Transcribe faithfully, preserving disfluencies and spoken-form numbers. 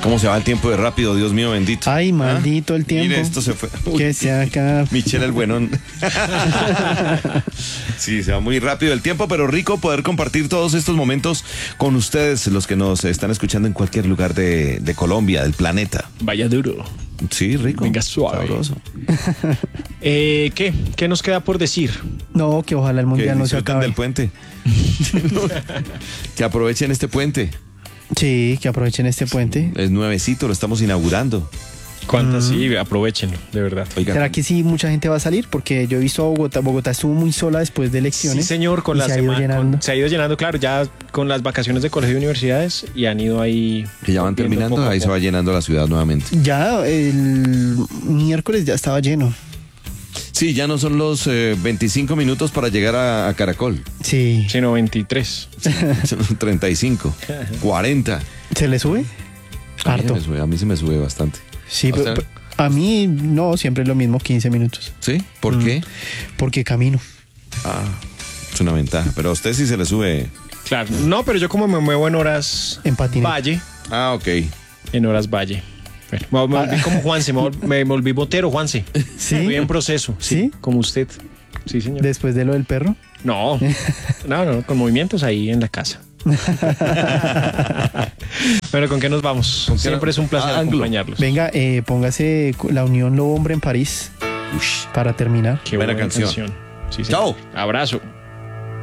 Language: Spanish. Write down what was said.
¿Cómo se va el tiempo de rápido? Dios mío, bendito. Ay, maldito el tiempo. Mire, esto se fue. Uy, que se acá. Michelle el buenón. Sí, se va muy rápido el tiempo, pero rico poder compartir todos estos momentos con ustedes, los que nos están escuchando en cualquier lugar de, de Colombia, del planeta. Vaya duro. Sí, rico. Venga, suave. Sabroso. Eh, ¿Qué? ¿Qué nos queda por decir? No, que ojalá el Que mundial no se disfruten acabe. del puente. Que aprovechen este puente. Sí, que aprovechen este puente. Es nuevecito, lo estamos inaugurando. ¿Cuántas? Sí, aprovechenlo, de verdad. Oiga, ¿Será que sí mucha gente va a salir? Porque yo he visto a Bogotá. Bogotá estuvo muy sola después de Sí, elecciones. señor, con y las se ha ido sema- llenando. con- se ha ido llenando, claro, ya con las vacaciones de colegio y universidades y han ido ahí. que ya van viendo terminando, poco a ahí se poco. va llenando la ciudad nuevamente. Ya el miércoles ya estaba lleno. Sí, ya no son los eh, veinticinco minutos para llegar a, a Caracol. Sí. Sí, no, veintitrés. Son treinta y cinco, cuarenta. ¿Se le sube? A mí, se Harto. me sube, a mí se me sube bastante. Sí, ¿A pero, usted? pero a mí no, siempre es lo mismo, quince minutos. ¿Sí? ¿Por Mm. qué? Porque camino. Ah, es una ventaja. Pero a usted sí se le sube. Claro, no, pero yo como me muevo en horas En patinete. Valle, Ah, ok. en horas Valle. Bueno, me, me volví como Juanse, me, vol- me volví botero, Juanse. ¿Sí? Estoy en proceso. ¿Sí? Como usted. Sí, señor. Después de lo del perro. No, no, no, con movimientos ahí en la casa. Pero ¿con qué nos vamos? ¿Con qué Siempre no- es un placer Ah, Anglo. acompañarlos. Venga, eh, póngase la Unión Lobo Hombre en París Ush. para terminar. Qué buena buena canción. canción. Sí, señor. Chao. Abrazo.